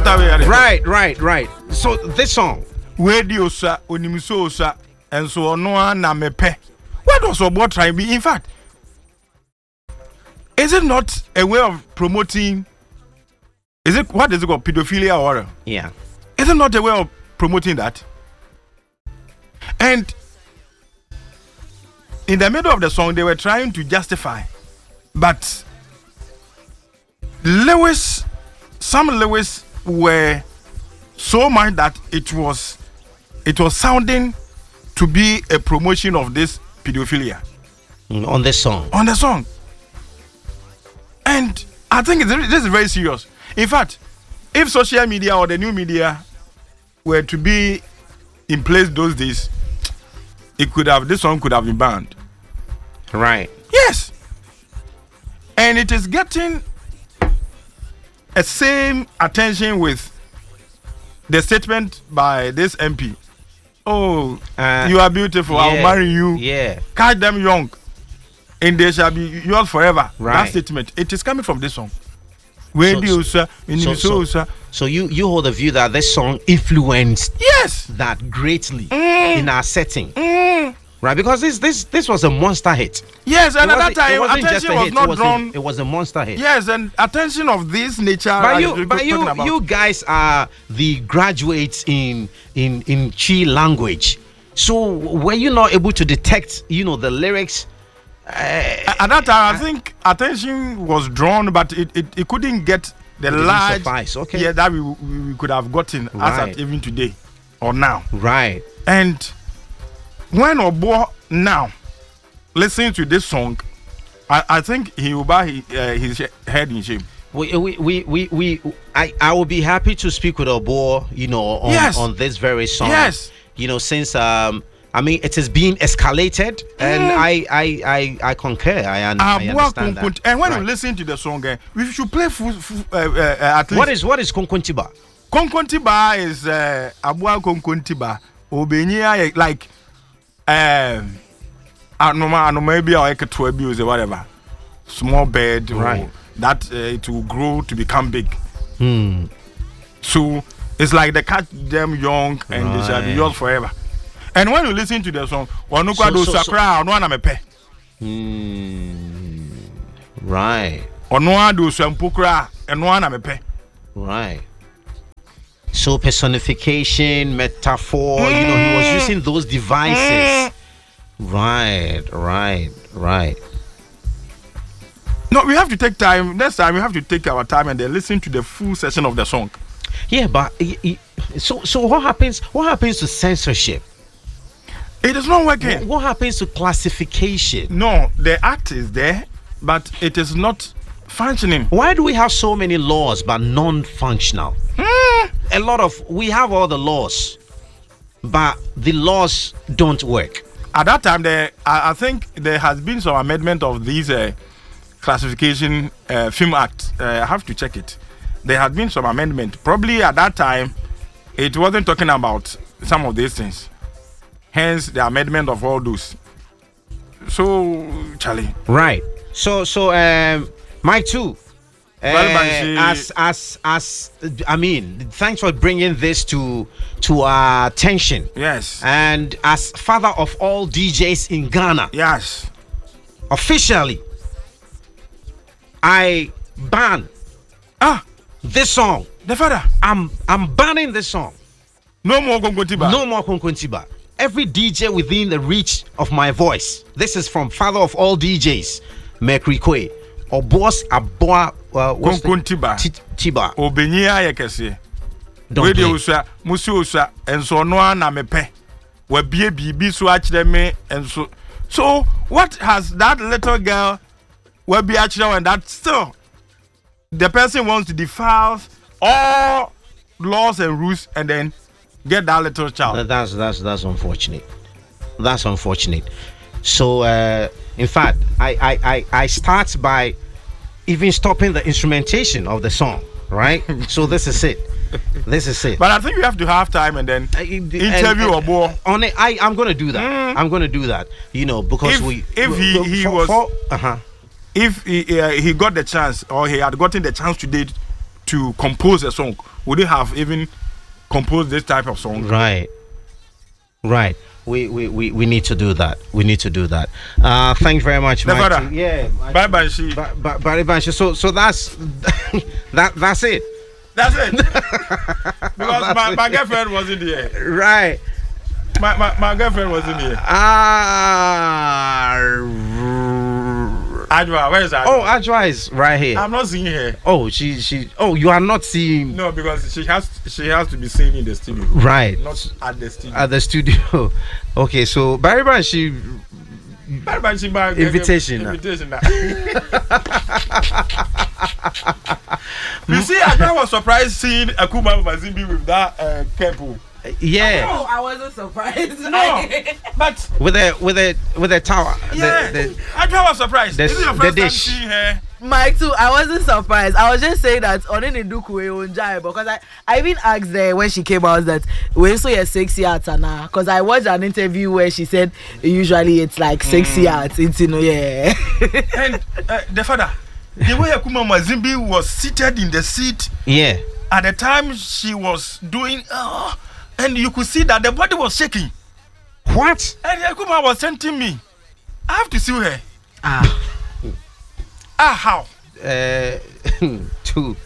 how we are. Right. So this song. Radio sa onimiso sa and so no na mepe. What was Obo trying me? In fact, is it not a way of promoting? What is it called? Pedophilia or? Yeah. Is it not a way of promoting that? And in the middle of the song, they were trying to justify, but some Lewis were so much that it was sounding to be a promotion of this pedophilia on the song. And I think this is very serious. In fact, if social media or the new media were to be in place those days, this song could have been banned. Right. Yes. And it is getting a same attention with the statement by this MP. Oh, you are beautiful. Yeah, I'll marry you. Yeah. Catch them young, and they shall be yours forever. Right. That statement. It is coming from this song. So you hold the view that this song influenced that greatly in our setting. Right, because this was a monster hit. Yes, and at that time attention was not drawn. It was a monster hit. Yes, and attention of this nature. But you guys are the graduates in Chi language. So were you not able to detect, the lyrics? At that time, I think attention was drawn, but it couldn't get the large suffice. Okay. Yeah, that we could have gotten as at even today or now. Right. And when Obo now listening to this song, I think he will bow his head in shame. I will be happy to speak with Obo, on this very song. Yes. Since it is being escalated, and I concur. I understand that. And when you listen to the song, we should play at least. What is Konkontiba? Konkontiba is Abua Konkontiba. Obenya like maybe I could to abuse or whatever. Small bird, right? That it will grow to become big. So it's like they catch them young and they shall be yours forever. And when you listen to the song, right. Right. So personification, metaphor, he was using those devices. Right. No, we have to take time. Next time we have to take our time and then listen to the full session of the song. Yeah, but so what happens to censorship? It is not working. What happens to classification? No, the act is there, but it is not functioning. Why do we have so many laws but non-functional? We have all the laws, but the laws don't work. At that time, I think there has been some amendment of these classification film act. I have to check it. There has been some amendment. Probably at that time, it wasn't talking about some of these things. Hence the amendment of all those. So, Charlie. Right. So, Mike too. Thanks for bringing this to our attention. Yes. And as father of all DJs in Ghana. Yes. Officially, I ban this song. The father. I'm banning this song. No more Konkontiba. No more Konkontiba. Every DJ within the reach of my voice. This is from father of all DJs, Mercury Kwe. Or boss Aboa Konkontiba. Tiba. Obenya yekese. Don't play. Musi osa enso no na mepe. We bie bibi so akire me enso. So what has that little girl we be akire when that still the person wants to defile all laws and rules and then get that little child. That's unfortunate. That's unfortunate. So in fact, I start by even stopping the instrumentation of the song, right? So this is it. But I think we have to have time and then interview or more on it. I'm going to do that. I'm going to do that. Because if if he got the chance or he had gotten the chance today to compose a song, would they have even composed this type of song? Right. We need to do that. We need to do that. Thank you very much, Mike. Yeah. Bye Banshee. Bye Banshee. So that's that's it. That's it. Because my girlfriend wasn't here. Right. My girlfriend wasn't here. Ajwa, where is Ajwa? Oh, Ajwa is right here. I'm not seeing her. Oh, she. Oh, you are not seeing. No, because she has to be seen in the studio. Right. Not at the studio. At the studio. Okay, so Barry Banshee. Invitation. Invitation. You see, I was surprised seeing Akuma Mazimbi with that couple. Yeah. Oh, I wasn't surprised. No, but with a tower. Yeah, I was surprised. This is your first time seeing her. Mike too. I wasn't surprised. I was just saying that on any because I even asked her when she came out that we saw your sexy art now because I watched an interview where she said usually it's like sexy art. It's yeah. And the father, the way Akuma Mazimbi was seated in the seat. Yeah. At the time she was doing. And you could see that the body was shaking. What? And Akuma was tempting me. I have to sue her. How? Two.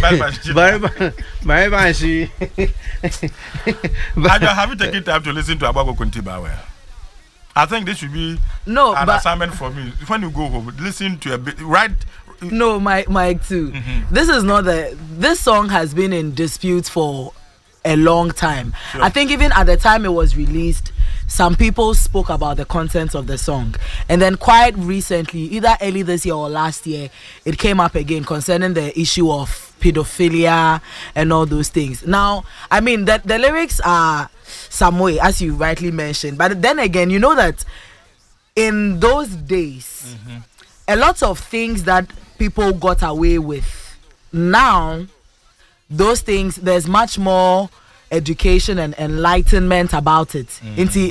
Bye bye. She. Have you taken time to listen to Abago Kuntiba? I think this should be an assignment for me. When you go home, listen to a bit. Right? No, Mike too. This is not this song has been in dispute for a long time. Sure. I think even at the time it was released, some people spoke about the contents of the song, and then quite recently, either early this year or last year, it came up again concerning the issue of pedophilia and all those things. Now, I mean that the lyrics are some way, as you rightly mentioned, but then again, you know that in those days, a lot of things that people got away with now, those things, there's much more education and enlightenment about it.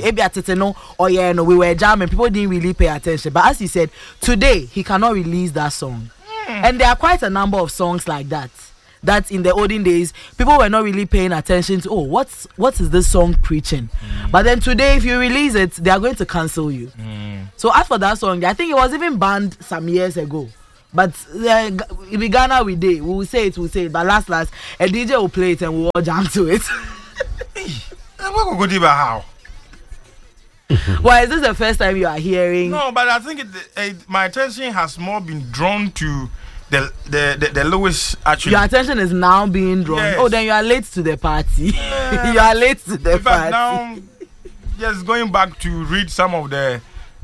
We were jamming, people didn't really pay attention. But as he said, today he cannot release that song. And there are quite a number of songs like that. That in the olden days, people were not really paying attention to, what is this song preaching? But then today, if you release it, they are going to cancel you. So as for that song, I think it was even banned some years ago. But in Ghana we will say it, but last a DJ will play it and we'll all jam to it. How? Why is this the first time you are hearing? No, but I think my attention has more been drawn to the lowest actually. Your attention is now being drawn. Yes. Oh, then you are late to the party. You are late to the party. Now, just going back to read some of the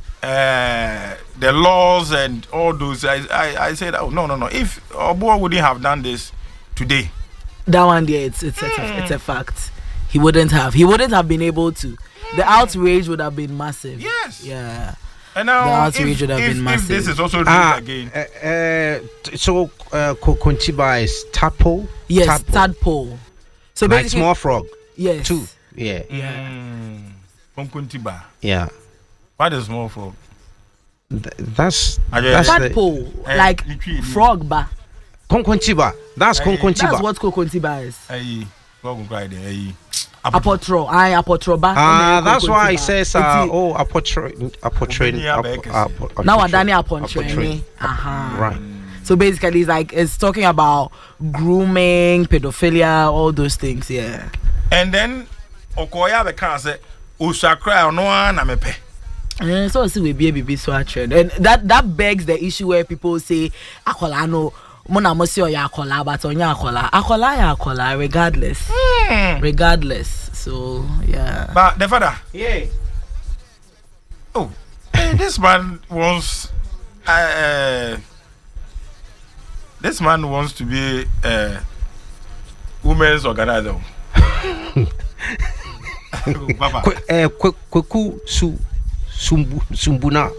laws and all those, I said, oh no. If Obuo wouldn't have done this today, that one there, it's a fact. He wouldn't have been able to. The outrage would have been massive. Yes. Yeah. And now, the outrage would have been massive. If this is also again. So Konchiba is tadpole. Yes, tadpole. So like small frog. Yes. Two. Yeah. Konchiba. Yeah. What is small frog? That's tadpole, like frog ba. Konchiba. That's Konchiba. That's what Konchiba is. Apotro. Apotro ba. That's why it says apotro. Now Adani apotro. Right. So basically, it's talking about grooming, pedophilia, all those things. Yeah. And then Okoya the can say Usakra no na mepe. So see we be so trend, and that begs the issue where people say akola no mona mosi oya akola but onya akola regardless. So yeah. But the father. Yeah. Oh, this man wants. This man wants to be a women's organizer. Kweku Sumbuna.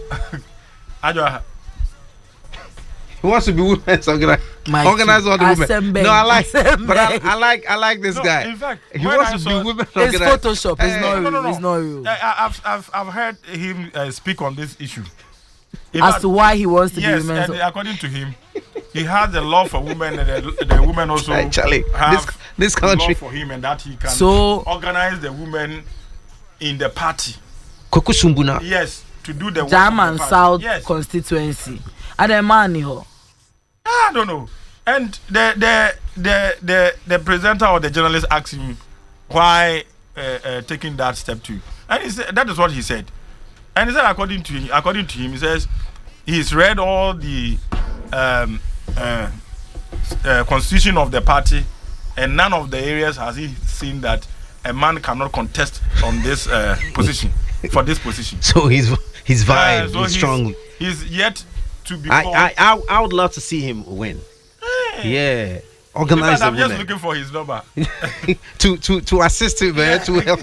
He wants to be women's organizer. Organizer of the women. No, I like this guy. In fact, he wants to be women's organizer. It's Photoshop. It's not real. No. It's not real. I've heard him speak on this issue. To why he wants to be women's. Yes, according to him, he has the love for women, and the women also Actually, have this country love for him, and that he can So- organize the women in the party. Kokusumbuna. Yes, to do the work German of the party. South Yes. constituency. And the man here. I don't know. And the presenter or the journalist asked him why taking that step too, and he said that is what he said. And he said according to him, he says he's read all the constitution of the party, and none of the areas has he seen that a man cannot contest on this position for this position. So his vibe So is strong. He's yet to be. I would love to see him win. Yeah. Organize the I'm just women. looking for his number. to assist him, man. To help.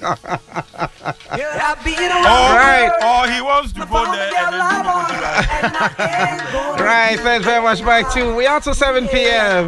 Or he wants to go there and then do the Right. Thanks very much, Mike. Too. We are till 7 p.m.